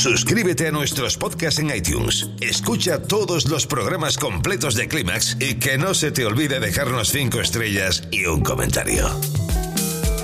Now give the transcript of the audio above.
Suscríbete a nuestros podcasts en iTunes. Escucha todos los programas completos de Clímax y que no se te olvide dejarnos 5 estrellas y un comentario.